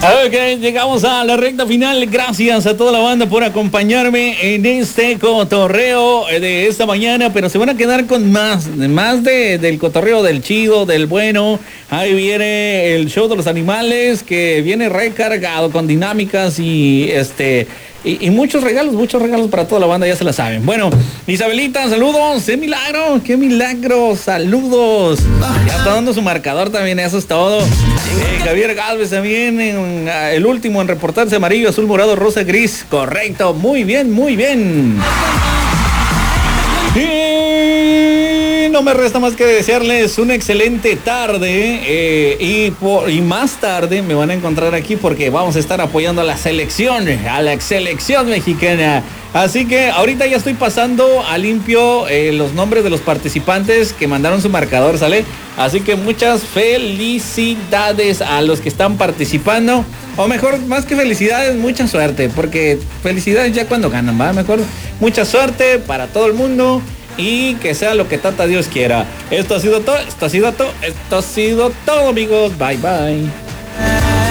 Ok, llegamos a la recta final. Gracias a toda la banda por acompañarme en este cotorreo de esta mañana, pero se van a quedar con más del cotorreo del chido, del bueno. Ahí viene el show de los animales, que viene recargado con dinámicas y y muchos regalos para toda la banda, ya se la saben. Bueno, Isabelita, saludos, qué milagro, saludos. Ya está dando su marcador también, eso es todo. Javier Galvez también, el último en reportarse: amarillo, azul, morado, rosa, gris. Correcto, muy bien, muy bien. Y no me resta más que desearles una excelente tarde, y más tarde me van a encontrar aquí porque vamos a estar apoyando a la selección mexicana. Así que ahorita ya estoy pasando a limpio los nombres de los participantes que mandaron su marcador, ¿sale? Así que muchas felicidades a los que están participando. O mejor, más que felicidades, mucha suerte. Porque felicidades ya cuando ganan, ¿va? Mejor, mucha suerte para todo el mundo. Y que sea lo que tata Dios quiera. Esto ha sido todo, amigos. Bye, bye.